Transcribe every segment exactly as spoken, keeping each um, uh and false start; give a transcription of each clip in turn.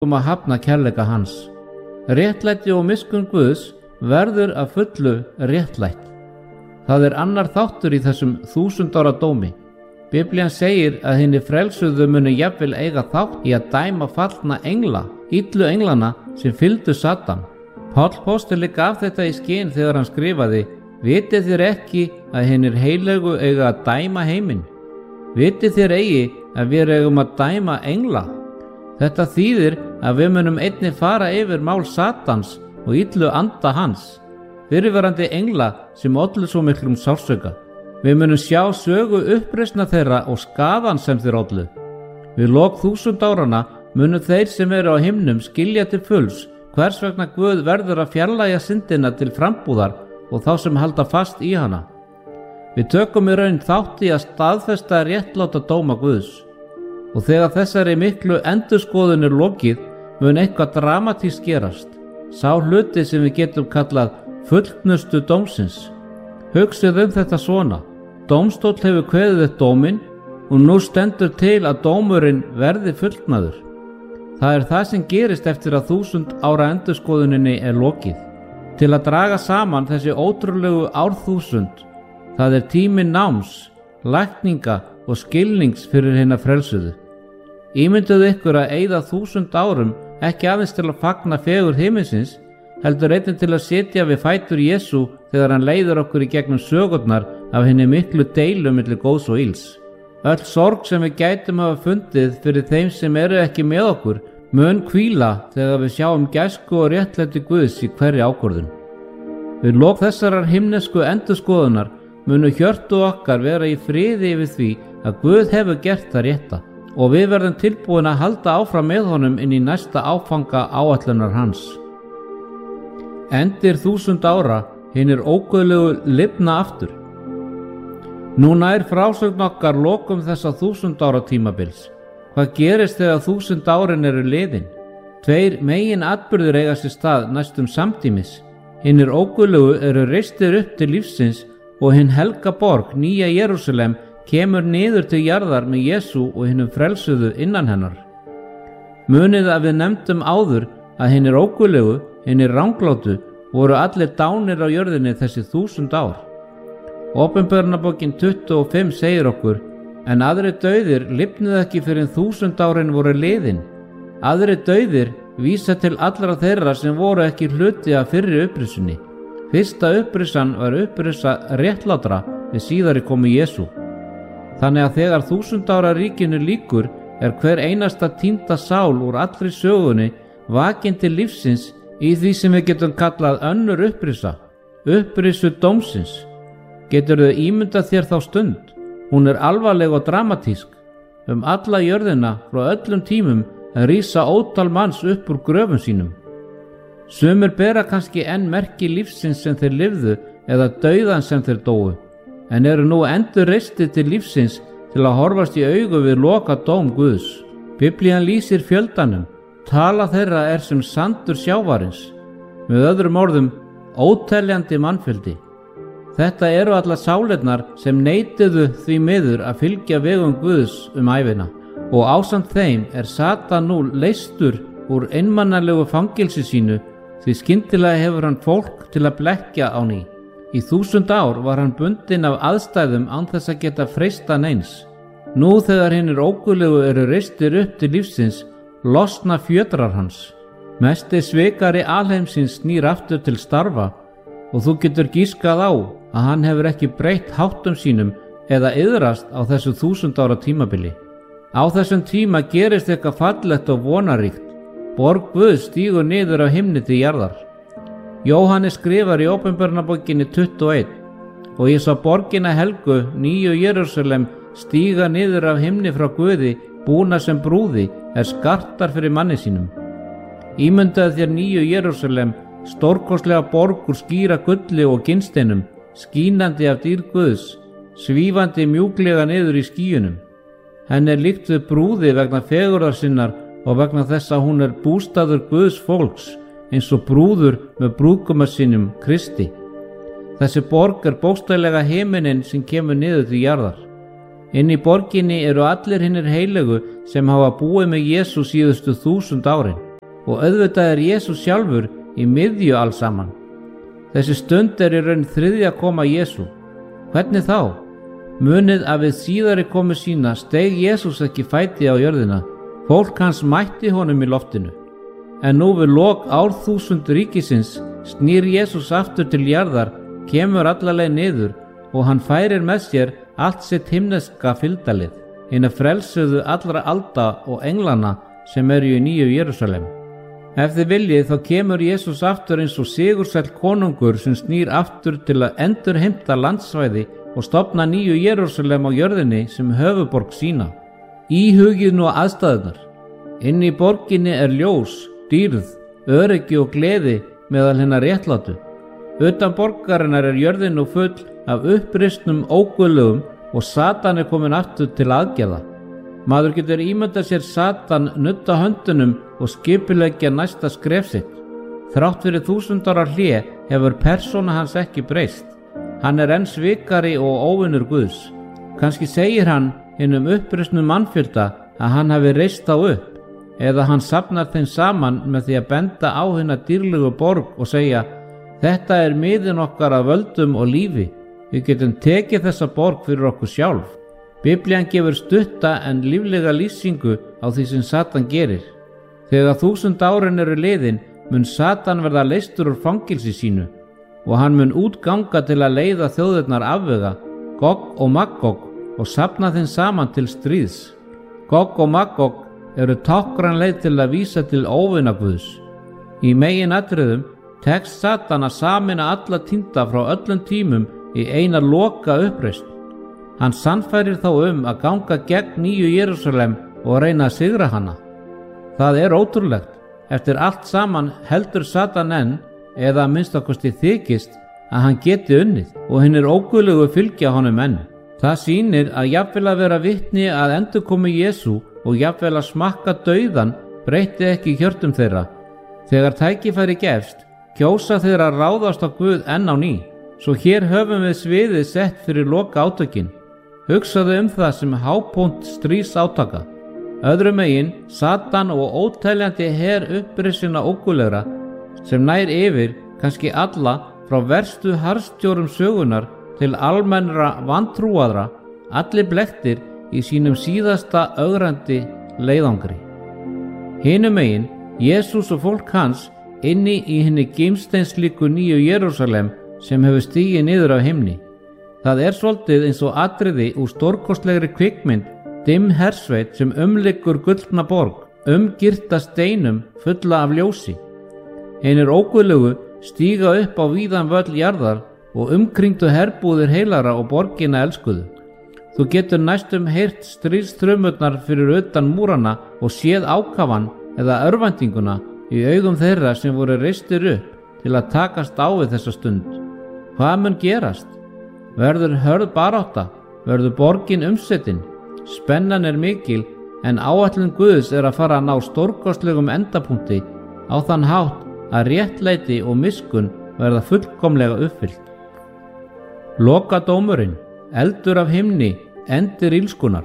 um að hafna kærleika hans. Réttlæti og miskunn Guðs verður að fullu réttlætt. Það er annar þáttur í þessum þúsund ára dómi. Biblían segir að hinir frelsuðu munu jafnvel eiga þátt í að dæma fallna engla, illu englana sem fylgdu Satan. Páll póstuli gaf þetta í skyn þegar hann skrifaði: Vitið þér ekki að hinir heilögu eiga að dæma heiminn? Vitið þér eigi að við eigum að dæma engla? Þetta þýðir að við munum einnig fara yfir mál Satans og illu anda hans, fyrirverandi engla sem ollu svo miklum sársauka. Við munum sjá sögu uppreisna þeirra og skaðan sem þeir ollu. Við lok þúsund árana munu þeir sem eru á himnum skilja til fulls hvers vegna Guð verður að fjarlægja syndina til frambúðar og þá sem halda fast í hana. Við tökum í raun þátt í að staðfesta réttláta dóma Guðs. Og þegar þessari miklu endurskoðun er lokið, mun eitthvað dramatískt gerast. Sá hluti sem við getum kallað fullnustu dómsins. Hugsið um þetta svona: dómstóll hefur kveðið upp dóminn og nú stendur til að dómurinn verði fullnaður. Það er það sem gerist eftir að þúsund ára endurskoðuninni er lokið. Til að draga saman þessi ótrúlegu árþúsund, það er tími náms, lækninga og skilnings fyrir hina frelsuðu. Ímynduðu ykkur að eyða þúsund árum ekki aðeins til að fagna fegurð himinsins, heldur einnig til að sitja við fætur Jesú þegar hann leiðir okkur í gegnum sögurnar af hinni miklu deilu milli góðs og ills. Öll sorg sem við gætum hafa fundið fyrir þeim sem eru ekki með okkur mun hvíla þegar við sjáum gæsku og réttlæti Guðs í hverri ákvörðun. Við lok þessarar himnesku endurskoðunar munu hjörtu okkar vera í friði yfir því að Guð hefur gert það rétta og við verðum tilbúin að halda áfram með honum inn í næsta áfanga áætlunar hans. Endir þúsund ára hinir óguðlegu lifna aftur. Nú nær frásögn okkar lokum þessa þúsund ára tímabils. Hvað gerist þegar þúsund árin eru liðin? Tveir megin atburðir eiga sér stað næstum samtímis. Hinir óguðlegu eru reistir upp til lífsins og hinn helga borg, Nýja Jerúsalem, kemur niður til jarðar með Jesú og hinnum frelsuðu innan hennar. Munið að við nefndum áður að hinnir óguðlegu, hinnir ranglátu, voru allir dánir á jörðinni þessi þúsund ár. Opinberunarbókin tuttugu og fimm segir okkur: En aðrir dauðir lifnuðu ekki fyrir en þúsund árin voru liðin. Aðrir dauðir vísa til allra þeirra sem voru ekki hluti af fyrri upprisunni. Fyrsta upprisan var upprisa réttlátra við síðari komu Jesú. Þannig að þegar þúsund ára ríkinu lýkur er hver einasta týnda sál úr allri sögunni vakin til lífsins í því sem við getum kallað önnur upprisa, upprisu dómsins. Geturðu ímyndað þér þá stund? Hún er alvarleg og dramatísk. Um alla jörðina frá öllum tímum að rísa ótal manns upp úr gröfum sínum. Sumir bera kannski enn merki lífsins sem þeir lifðu eða dauðan sem þeir dóu, en eru nú endur reistið til lífsins til að horfast í augu við loka dóm Guðs. Biblían lýsir fjöldanum. Tala þeirra er sem sandur sjávarins. Með öðrum orðum, óteljandi mannfjöldi. Þetta eru allar sálirnar sem neituðu því miður að fylgja vegum Guðs um ævina, og ásamt þeim er Satan nú leystur úr einmannalegu fangilsi sínu, því skyndilega hefur hann fólk til að blekkja á ný. Í þúsund ár var hann bundinn af aðstæðum án þess að geta freista neins. Nú þegar hinnir óguðlegu eru reistir upp til lífsins, losna fjötrar hans. Mesti svikari alheimsins snýr aftur til starfa, og þú getur gískað á að hann hefur ekki breytt háttum sínum eða iðrast á þessu þúsund ára tímabili. Á þessum tíma gerist eitthvað fallegt og vonaríkt. Borg Guðs stígur niður af himni til jarðar. Jóhannes skrifar í Opinberunarbókinni tuttugu og eitt: Og ég sá borgina helgu, Nýju Jerúsalem, stíga niður af himni frá Guði, búna sem brúði, er skartar fyrir manni sínum. Ímyndaðu þér Nýju Jerúsalem, stórkostlega borg úr skýra gulli og ginnsteinum, skínandi af dýrð Guðs, svífandi mjúklega niður í skýjunum. Henni er líkt við brúði vegna fegurðar sinnar og vegna þess að hún er bústaður Guðs fólks, eins og brúður með brúðguma sínum, Kristi. Þessi borg er bókstaflega himinninn sem kemur niður til jarðar. Inn í borginni eru allir hinnir heilögu sem hafa búið með Jesú síðustu þúsund árin. og auðvitað er Jesús sjálfur í miðju alls saman. Þessi stund er í raun þriðja koma Jesú. Hvernig þá? Munið að við síðari komu sína steig Jesús ekki fæti á jörðina. Fólk hans mætti honum í loftinu. En nú við lok árþúsund ríkisins snýr Jesús aftur til jarðar, kemur alla leið niður og hann færir með sér allt sitt himneska fylgdalið, hina frelsuðu allra alda og englana sem eru í nýju Jerúsalem. Ef þið viljið þá kemur Jesús aftur eins og sigursæll konungur sem snýr aftur til að endurheimta landsvæði og stofna nýju Jerúsalem á jörðinni sem höfuborg sína. Íhugið nú aðstæðunar. Inn í borginni er ljós, dýrð, öryggi og gleði meðal hinna réttlátu. Utan borgarinnar er jörðin nú full af uppristnum óguðlegum og Satan er komin aftur til aðgerða. Maður getur ímyndað sér Satan nudda höndunum og skipuleggja næsta skref sitt. Þrátt fyrir þúsund ára hlé hefur persóna hans ekki breyst. Hann er enn svikari og óvinur Guðs. Kannski segir hann hinum uppristnum mannfjölda að hann hafi reist þá upp, eða hann safnar þeim saman með því að benda á hina dýrlegu borg og segja: þetta er miðin okkar af völdum og lífi. Við getum tekið þessa borg fyrir okkur sjálf. Biblían gefur stutta en líflega lýsingu á því sem Satan gerir. Þegar þúsund árin eru liðin mun Satan verða leystur úr fangilsi sínu og hann mun útganga til að leiða þjóðirnar afvega, Gog og Magog, og safna þeim saman til stríðs. Gog og Magog eru táknræn leið til að vísa til óvina Guðs. Í meginatriðum tekst Satan að sameina alla týnda frá öllum tímum í eina loka uppreisn. Hann sannfærir þá um að ganga gegn nýju Jerúsalem og reyna að sigra hana. Það er ótrúlegt. Eftir allt saman heldur Satan enn, eða að minnstakosti þykist, að hann geti unnið og hinir óguðlegu fylgja honum enn. Það sýnir að jafnvel að vera vitni að endurkomu Jesú og jafnvel að smakka dauðan breytti ekki hjörtum þeirra. Þegar tækifæri gefst, kjósa þeirra að ráðast á Guð enn á ný. Svo hér höfum við sviðið sett fyrir loka átökin. Hugsaðu um það sem hápunkt stríðs átaka. Öðrum megin Satan og óteljandi her upprisinna ógulegra sem nær yfir kannski alla frá verstu harðstjórum sögunar til almennra vantrúaðra, allir blekktir í sínum síðasta ögrandi leiðangri. Hinum megin Jesús og fólk hans inni í hinni gimsteinslíku nýju Jerúsalem sem hefur stigið niður af himni. Það er svolítið eins og atriði úr stórkostlegri kvikmynd, dimm hersveit sem umliggur gullna borg, umgirta steinum fulla af ljósi. Hinir óguðlegu stíga upp á víðan völl jarðar og umkringdu herbúðir heilara og borgina elskuðu. Þú getur næstum heyrt stríðstrumurnar fyrir utan múrana og séð ákafan eða örvæntinguna í augum þeirra sem voru reistir upp til að takast á við þessa stund. Hvað mun gerast? Verður hörð barátta? Verður borgin umsetin? Spennan er mikil, en áætlun Guðs er að fara að ná stórkostlegum endapunkti á þann hátt að réttlæti og miskunn verða fullkomlega uppfyllt. Lokadómurinn, eldur af himni, endir ílskunar.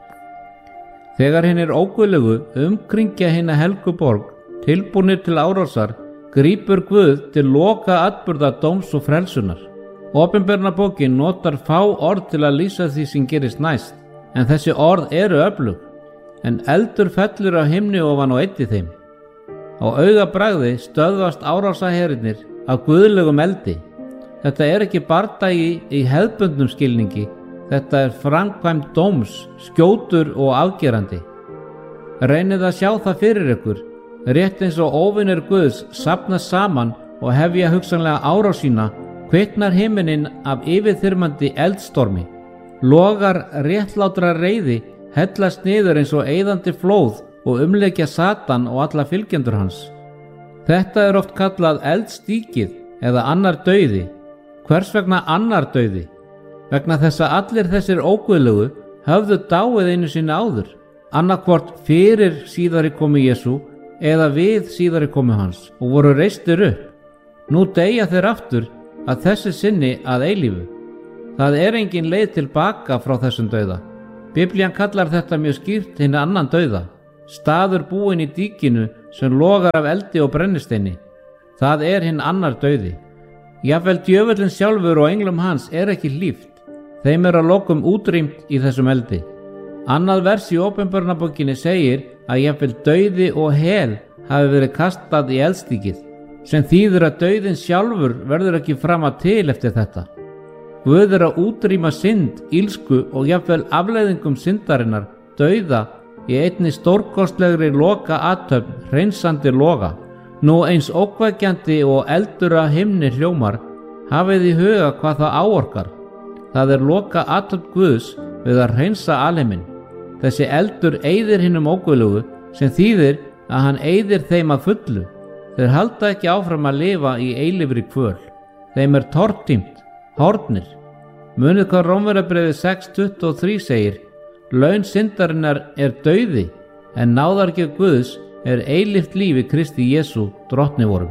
Þegar hinir óguðlegu umkringja hina helgu borg, tilbúnir til árásar, grípur Guð til loka atburða dóms og frelsunar. Opinberunarbókin notar fá orð til að lýsa því sem gerist næst, en þessi orð eru öflug, en eldur fellur af himni ofan og eyddi þeim. Á augabragði stöðvast árásarhernir af guðlegum eldi. Þetta er ekki bardagi í hefðbundnum skilningi, þetta er framkvæmd dóms, skjótur og afgerandi. Reynið að sjá það fyrir ykkur, rétt eins og óvinir Guðs safnast saman og hefja hugsanlega árás sína, kviknar himinin af yfirþyrmandi eldstormi. Logar réttlátra reiði hellast niður eins og eyðandi flóð og umleikja Satan og alla fylgjendur hans. Þetta er oft kallað eldstíkið eða annar dauði. Hvers vegna annar dauði? Vegna þess að allir þessir óguðlegu höfðu dáið einu sinni áður, annarkvort fyrir síðari komu Jesú eða við síðari komu hans og voru reistir upp. Nú deyja þeir aftur að þessi sinni að eilífu. Það er engin leið tilbaka frá þessum dauða. Biblían kallar þetta mjög skýrt hinn annan dauða. staður búinn í dýkinu sem logar af eldi og brennisteini. Það er hinn annar dauði. Jafnvel djöfullinn sjálfur og englum hans er ekki hlíft. Þeim er að lokum útrýmt í þessum eldi. Annað vers í Ópenbarunarbókinni segir að jafnvel dauði og hel hafi verið kastað í eldstíkið, sem þýðir að dauðinn sjálfur verður ekki fram að til eftir þetta. Guð er að útrýma synd, ílsku og jafnvel afleiðingum syndarinnar, dauða, í einni stórkostlegri loka athöfn, hreinsandi loga. Nú eins ókvækjandi og eldura himni hljómar, hafið í huga hvað það áorkar. Það er loka athöfn Guðs við að hreinsa alheiminn. Þessi eldur eyðir hinum óguðlugu, sem þýðir að hann eyðir þeim að fullu. Þeir halda ekki áfram að lifa í eilífri kvöl. Þeim er tortímt, horfnir. Munið hvað Rómverjabréfið sex tuttugu og þrjú segir: laun syndarinnar er dauði, en náðargjöf Guðs er eilíft líf í Kristi Jesú, drottni vorum.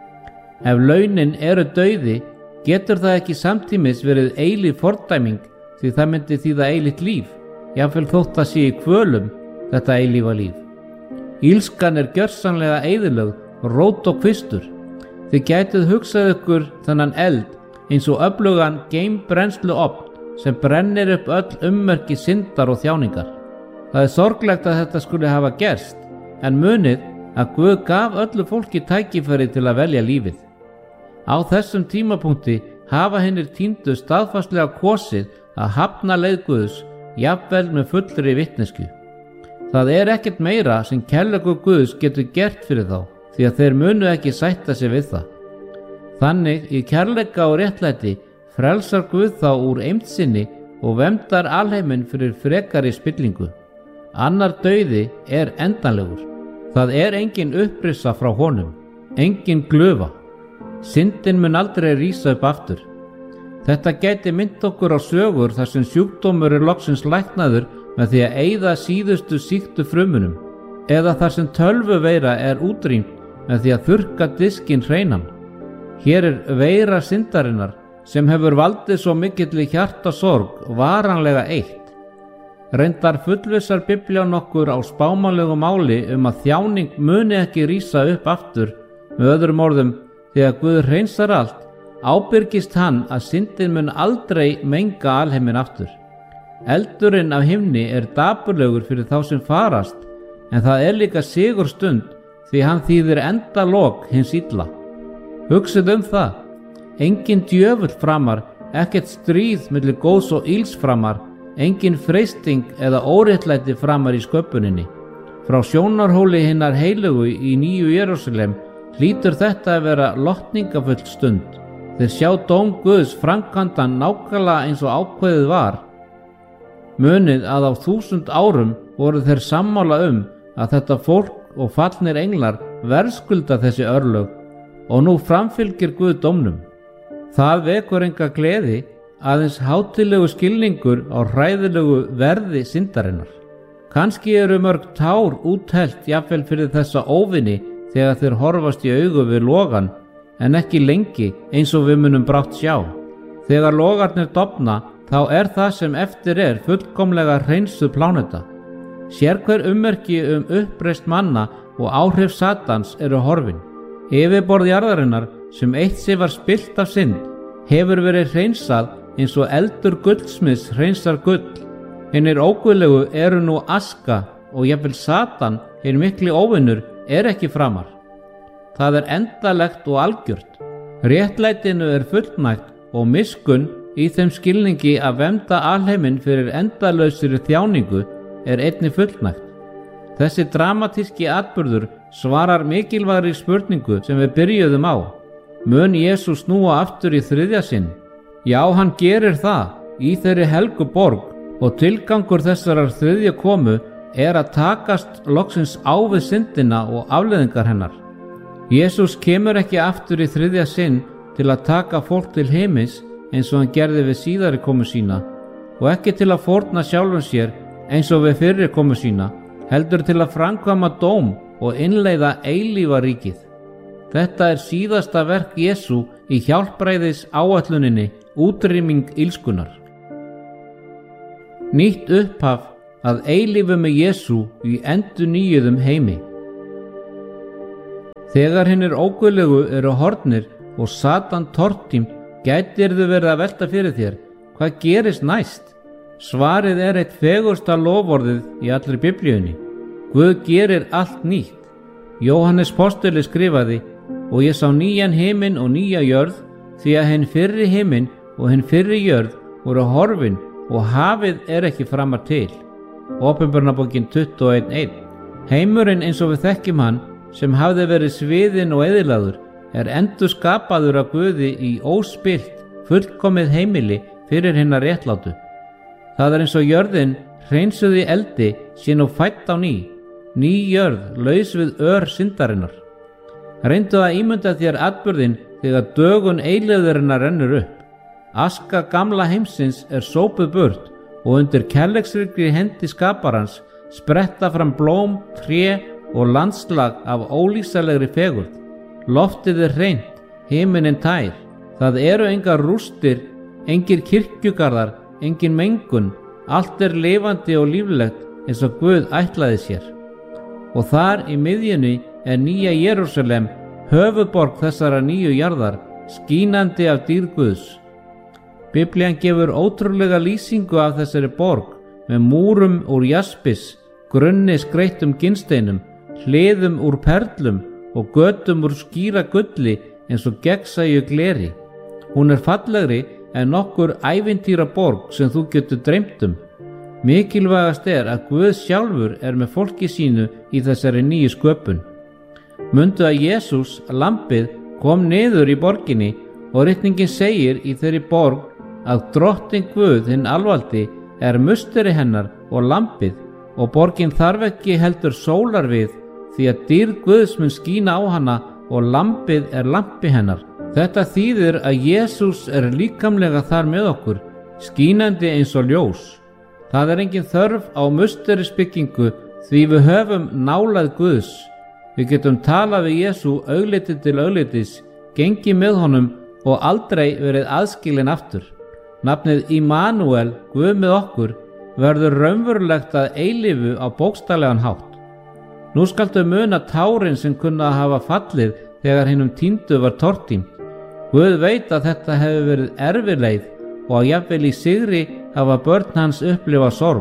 Ef launin eru dauði, getur það ekki samtímis verið eilíf fordæming, því það myndi þýða eilíft líf, jafnvel þótt það sé í kvölum, þetta eilífa líf. Ílskan er gjörsamlega eyðilögð, rót og kvistur. Þið gætuð hugsað ykkur þennan eld eins og öflugan geimbrennsluofn sem brennir upp öll ummerki syndar og þjáningar. Það er sorglegt að þetta skuli hafa gerst, en munið að Guð gaf öllu fólki tækifæri til að velja lífið. Á þessum tímapunkti hafa hinnir týndu staðfastlega kosið að hafna leið Guðs, jafnvel með fullri vitneskju. Það er ekkert meira sem kærleikur Guðs getur gert fyrir þá, því að þeir munu ekki sætta sig við það. Þannig í kærleika og réttlæti frelsar Guð þá úr eymd sinni og verndar alheiminn fyrir frekari spillingu. Annar dauði er endanlegur. Það er engin upprisa frá honum, engin glufa. Syndin mun aldrei rísa upp aftur. Þetta gæti mynd okkur á sögur þar sem sjúkdómur er loksins læknaður með því að eyða síðustu sýktu frumunum, eða þar sem tölvuveira er útrýmt með því að þurrka diskinn hreinan. Hér er veira syndarinnar sem hefur valdið svo mikilli hjartasorg varanlega eitt. Reyndar fullvissar Biblían okkur á spámanlegu máli um að þjáning muni ekki rísa upp aftur. Með öðrum orðum, þegar Guð hreinsar allt, ábyrgist hann að syndin mun aldrei menga alheiminn aftur. Eldurinn af himni er dapurlegur fyrir þá sem farast, en það er líka sigurstund því hann þýðir endalok hins illa. Hugsið um það, engin djöfull framar, ekkert stríð milli góðs og ills framar, engin freisting eða óréttlæti framar í sköpuninni. Frá sjónarhóli hinnar heilugu í Nýju Jerúsalem hlýtur þetta að vera lotningafull stund. Þeir sjá dóm Guðs framkvæmdan nákvæmlega eins og ákveðið var. Munið að á þúsund árum voru þeir sammála um að þetta fólk og fallnir englar verðskulda þessi örlög, og nú framfylgir Guð dómnum. Það vekur enga gleði, aðeins hátíðlegu skilningur á hræðilegu verði syndarinnar. Kannski eru mörg tár úthellt jafnvel fyrir þessa óvini þegar þeir horfast í augu við logan, en ekki lengi eins og við munum brátt sjá. Þegar logarnir dofna, þá er það sem eftir er fullkomlega hreinsuð pláneta. Sérhver ummerki um uppreist manna og áhrif Satans eru horfin. Yfirborð jarðarinnar sem eitt sig var spillt af synd hefur verið hreinsað eins og eldur guldsmiðs hreinsar gull. Hinnir óguðlegu eru nú aska og jafnvel Satan, hinn mikli óvinnur, er ekki framar. Það er endalegt og algjört. Réttlætinu er fullnægt og miskunn í þeim skilningi að vernda alheiminn fyrir endalausri þjáningu er einnig fullnægt. Þessi dramatíski atburður svarar mikilvægri spurningu sem við byrjuðum á. Mun Jesús snúa aftur í þriðja sinn? Já, hann gerir það í þeirri helgu borg, og tilgangur þessarar þriðju komu er að takast loksins á við syndina og afleiðingar hennar. Jesús kemur ekki aftur í þriðja sinn til að taka fólk til heimis eins og hann gerði við síðari komu sína, og ekki til að fórna sjálfum sér eins og við fyrri komu sína, heldur til að framkvæma dóm og innleiða eilífa ríkið. Þetta er síðasta verk Jesú í hjálpræðis áætluninni útrýming illskunnar. Nýtt upphaf að eilífu með Jesú í endurnýjuðum heimi. Þegar hinir óguðlegu eru horfnir og Satan tortímt, gætirðu verið að velta fyrir þér, hvað gerist næst? Svarið er eitt fegursta loforðið í allri Biblíunni. Guð gerir allt nýtt. Jóhannes postuli skrifaði: og ég sá nýjan himinn og nýja jörð, því að hinn fyrri himinn og hinn fyrri jörð voru horfin og hafið er ekki framar til. Åpenbarunarbókin tuttugu og einn eitt. Heimurinn eins og við þekkjum hann, sem hafði verið sviðinn og eyðilagður, er endur skapaður af Guði í óspillt, fullkomið heimili fyrir hinna réttlátu. Það er eins og jörðin hreinsuð í eldi sé nú fædd á ný, ný jörð laus við ör syndarinnar. Reyndu að ímynda þér atburðinn þegar dögun eilífðarinnar rennur upp. Aska gamla heimsins er sópuð burt og undir kærleiksríkri hendi skaparans spretta fram blóm, tré og landslag af ólýsanlegri fegurð. Loftið er hreint, himinninn tær. Það eru engar rústir, engir kirkjugarðar, engin mengun. Allt er lifandi og líflegt eins og Guð ætlaði sér. Og þar í miðjunni er nýja Jerúsalem, höfuðborg þessara nýju jarðar, skínandi af dýrð Guðs. Biblían gefur ótrúlega lýsingu af þessari borg með múrum úr jaspis, grunni skreyttum ginnsteinum, hliðum úr perlum og götum úr skýra gulli eins og gegnsæju gleri. Hún er fallegri en nokkur ævintýra borg sem þú getur dreymt um. Mikilvægast er að Guð sjálfur er með fólki sínu í þessari nýju sköpun. Mundu að Jesús, lambið, kom niður í borginni og ritningin segir í þeirri borg að drottinn Guð hinn alvaldi er musteri hennar og lambið, og borgin þarf ekki heldur sólar við, því að dýrð Guðs mun skína á hana og lambið er lampi hennar. Þetta þýðir að Jesús er líkamlega þar með okkur, skínandi eins og ljós. Það er engin þörf á musterisbyggingu því við höfum nálægð Guðs. Við getum talað við Jesú augliti til auglitis, gengið með honum og aldrei verið aðskilin aftur. Nafnið Immanuel, Guð með okkur, verður raunverulegt að eilífu á bókstaflegan hátt. Nú skaltu muna tárin sem kunna að hafa fallið þegar hinum týndu var tortímt. Guð veit að þetta hefur verið erfileið og að jafnvel í sigri hafa börn hans upplifa sorg.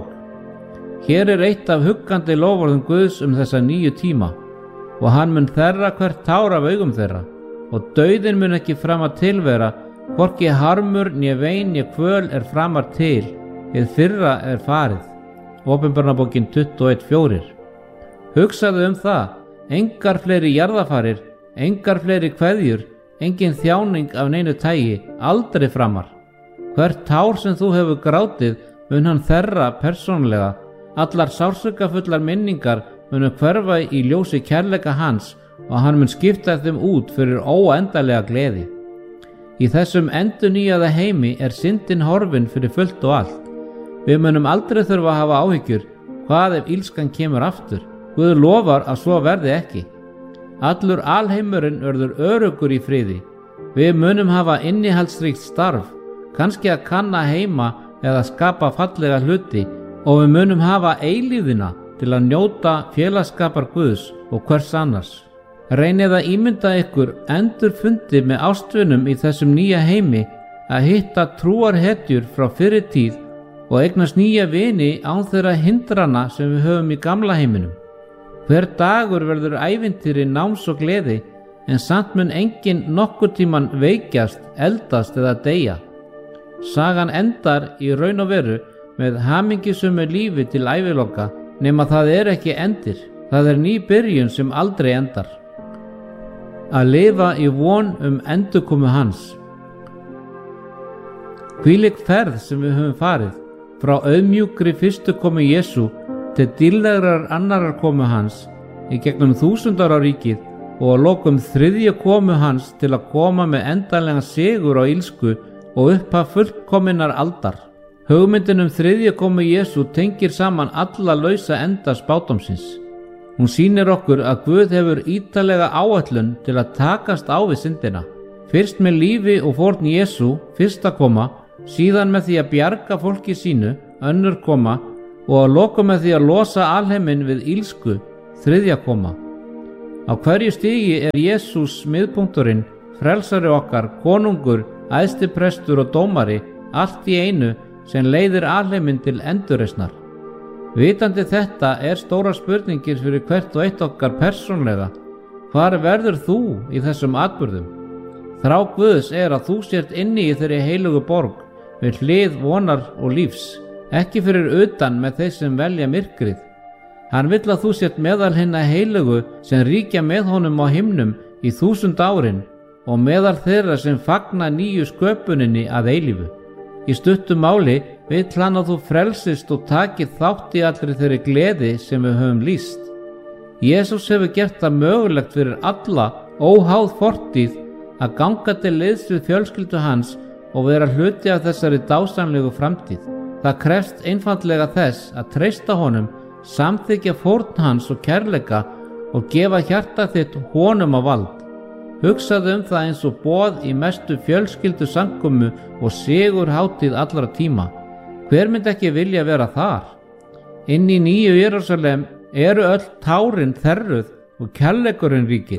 Hér er eitt af huggandi loforðum Guðs um þessa nýju tíma, og hann mun þerra hvert tár af augum þeirra, og dauðinn mun ekki framar tilvera, hvorki harmur, né vein, né kvöl er framar til, hið fyrra er farið. Åpenbarunarbókin tuttugu og einn fjórir. Hugsaðu um það, engar fleiri jarðafarir, engar fleiri kveðjur, engin þjáning af neinu tægi, aldrei framar. Hvert tár sem þú hefur grátið mun hann þerra persónlega, allar sársaukafullar minningar munu hverfa í ljósi kærleika hans og hann mun skipta þeim út fyrir óendanlega gleði. Í þessum endurnýjaða heimi er syndin horfin fyrir fullt og allt. Við munum aldrei þurfa að hafa áhyggjur, hvað ef ílskan kemur aftur? Guð lofar að svo verði ekki. Allur alheimurinn verður öruggur í friði. Við munum hafa innihaldsríkt starf, kannski að kanna heima eða skapa fallega hluti, og við munum hafa eilífðina til að njóta félagsskapar Guðs og hvers annars. Reynið að ímynda ykkur endur fundi með ástvinum í þessum nýja heimi, að hitta trúarhetjur frá fyrri tíð og eignast nýja vini án þeirra hindrana sem við höfum í gamla heiminum. Hver dagur verður ævintýri náms og gleði, en samt mun enginn nokkur tíman veikjast, eldast eða deyja. Sagan endar í raun og veru með hamingjusömu lífi til æviloka, nema það er ekki endir, það er ný byrjun sem aldrei endar. Að lifa í von um endurkomu hans. Hvílík ferð sem við höfum farið, frá auðmjúkri fyrstu komu Jesú til dýrlegrar annarar komu hans, í gegnum þúsundara ríkið og að lokum þriðju komu hans til að koma með endanlega sigur á illsku og upphaf fullkominnar aldar. Hugmyndin um þriðju komu Jesú tengir saman alla lausa enda spádómsins. Hún sýnir okkur að Guð hefur ítarlega áætlun til að takast á við syndina. Fyrst með lífi og fórn Jesú, fyrsta koma, síðan með því að bjarga fólki sínu, önnur koma, og að lokum með því að losa alheiminn við illsku, þriðja koma. Á hverju stigi er Jesús miðpunkturinn, frelsari okkar, konungur, æðstiprestur og dómari, allt í einu sem leiðir alheiminn til endurreisnar. Vitandi þetta er stóra spurningir fyrir hvert og eitt okkar persónlega. Hvar verður þú í þessum atburðum? Þrá Guðs er að þú sért inni í þeirri heilugu borg, við hlið vonar og lífs, ekki fyrir utan með þeir sem velja myrkrið. Hann vill að þú sért meðal hinna heilugu sem ríkja með honum á himnum í þúsund árin og meðal þeirra sem fagna nýju sköpuninni að eilífu. Í stuttu máli vill hann að þú frelsist og takir þátt í allri þeirri gleði sem við höfum lýst. Jesús hefur gert það mögulegt fyrir alla óháð fortíð að ganga til liðs við fjölskyldu hans og vera hluti af þessari dásamlegu framtíð. Það krefst einfaldlega þess að treysta honum, samþykkja fórn hans og kærleika og gefa hjarta þitt honum á vald. Hugsaðu um það eins og boð í mestu fjölskyldu samkomu og sigur hátíð allra tíma. Hver myndi ekki vilja vera þar? Inn í nýju Jerúsalem eru öll tárin þerruð og kærleikurinn ríkir.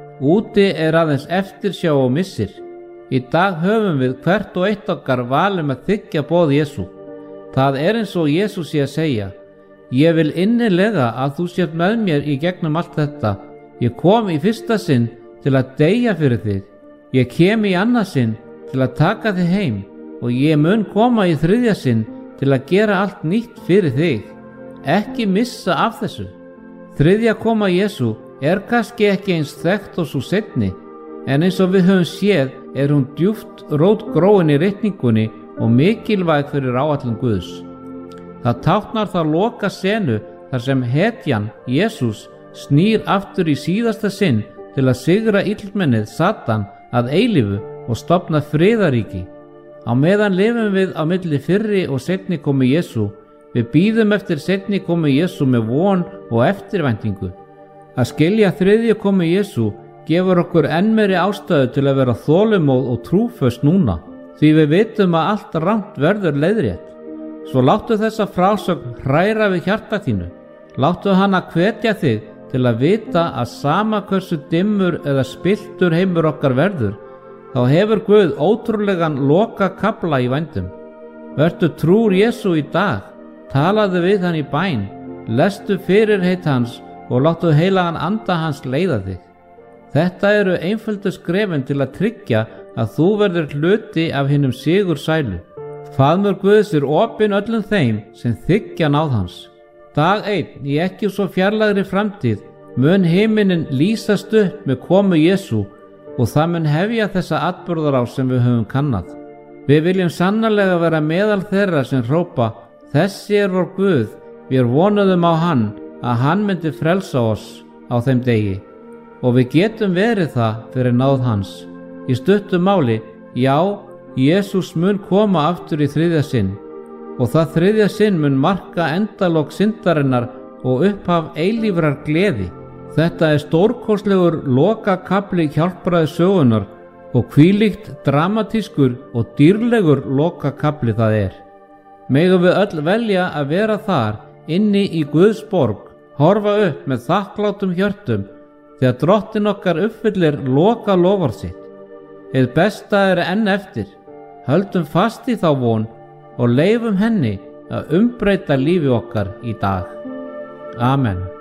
Úti er aðeins eftirsjá og missir. Í dag höfum við hvert og eitt okkar valum að þiggja boð Jesú. Það er eins og Jesú sé að segja: ég vil innilega að þú sért með mér í gegnum allt þetta. Ég kom í fyrsta sinn til að deyja fyrir þig. Ég kem í annað sinn til að taka þig heim og ég mun koma í þriðja sinn til að gera allt nýtt fyrir þig. Ekki missa af þessu. Þriðja koma Jesú er kannski ekki eins þekkt og svo seinni, en eins og við höfum séð er hún djúpt rótgróin í ritningunni og mikilvæg fyrir áætlun Guðs. Það táknar það loka senu þar sem hetjan, Jesús, snýr aftur í síðasta sinn til að sigra illmennið Satan að eilífu og stofna friðaríki. Á meðan lifum við á milli fyrri og seinni komu Jesú. Við bíðum eftir seinni komu Jesú með von og eftirvæntingu. Að skilja þriðju komu Jesú gefur okkur enn meiri ástæðu til að vera þolinmóð og trúföst núna, því við vitum að allt rangt verður leiðrétt. Svo láttu þessa frásögn hræra við hjarta þínu. Láttu hana hvetja þig til að vita að sama hversu dimmur eða spilltur heimur okkar verður, þá hefur Guð ótrúlegan loka kafla í vændum. Vertu trúr Jesú í dag, talaðu við hann í bæn, lestu fyrirheit hans og láttu heilagan anda hans leiða þig. Þetta eru einföldu skrefin til að tryggja að þú verður hluti af hinum sigur sælu. Faðmur Guðs er opinn öllum þeim sem þiggja náð hans. Dag einn í ekki svo fjarlægri framtíð mun himinin lýsast upp með komu Jesú og það mun hefja þessa atburðarás sem við höfum kannað. Við viljum sannarlega vera meðal þeirra sem hrópa: þessi er vor Guð, við vonuðum á hann, að hann myndi frelsa oss á þeim degi. Og við getum verið það fyrir náð hans. Í stuttu máli, já, Jesús mun koma aftur í þriðja sinn. Og það þriðja sinn mun marka endalok syndarinnar og upphaf eilífrar gleði. Þetta er stórkostlegur lokakafli hjálpræði sögunar og hvílíkt dramatískur og dýrlegur lokakafli það er. Megum við öll velja að vera þar inni í Guðs borg, horfa upp með þakklátum hjörtum þegar Drottinn okkar uppfyllir loka loforð sitt. Hið besta er enn eftir. Höldum fast í þá von og leifum henni að umbreyta lífi okkar í dag. Amen.